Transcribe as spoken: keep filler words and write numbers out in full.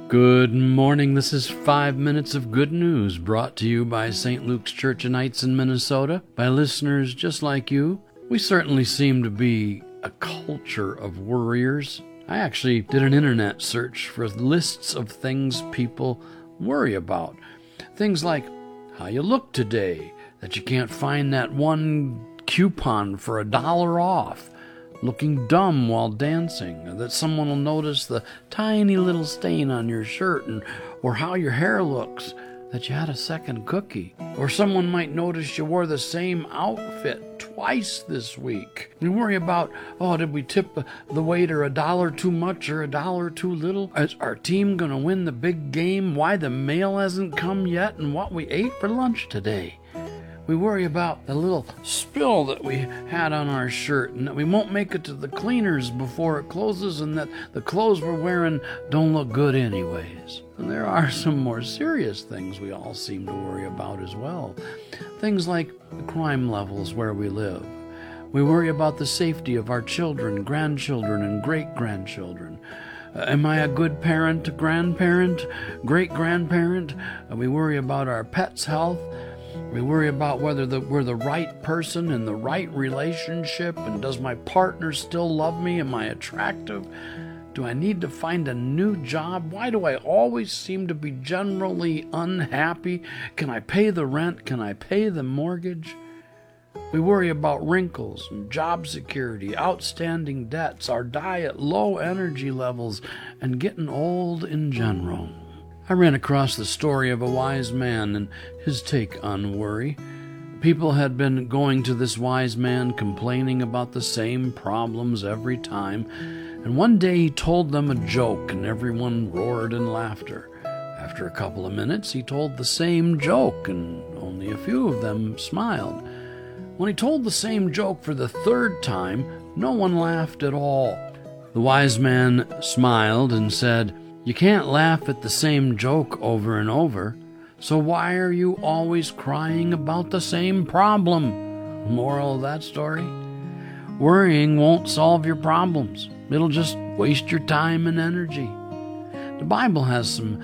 Good morning. This is Five Minutes of Good News, brought to you by Saint Luke's Church of Knights in Minnesota, by listeners just like you. We certainly seem to be a culture of worriers. I actually did an internet search for lists of things people worry about. Things like how you look today, that you can't find that one coupon for a dollar off, looking dumb while dancing, that someone will notice the tiny little stain on your shirt, and or how your hair looks, that you had a second cookie, or someone might notice you wore the same outfit twice this week. We worry about, oh, did we tip the waiter a dollar too much or a dollar too little? Is our team going to win the big game? Why the mail hasn't come yet? And what we ate for lunch today? We worry about the little spill that we had on our shirt, and that we won't make it to the cleaners before it closes, and that the clothes we're wearing don't look good anyways. And there are some more serious things we all seem to worry about as well. Things like the crime levels where we live. We worry about the safety of our children, grandchildren, and great-grandchildren. Uh, am I a good parent, grandparent, great-grandparent? Uh, we worry about our pets' health. We worry about whether the, we're the right person in the right relationship, and does my partner still love me? Am I attractive? Do I need to find a new job? Why do I always seem to be generally unhappy? Can I pay the rent? Can I pay the mortgage? We worry about wrinkles and job security, outstanding debts, our diet, low energy levels, and getting old in general. I ran across the story of a wise man and his take on worry. People had been going to this wise man complaining about the same problems every time, and one day he told them a joke and everyone roared in laughter. After a couple of minutes, he told the same joke and only a few of them smiled. When he told the same joke for the third time, no one laughed at all. The wise man smiled and said, "You can't laugh at the same joke over and over, so why are you always crying about the same problem?" Moral of that story? Worrying won't solve your problems. It'll just waste your time and energy. The Bible has some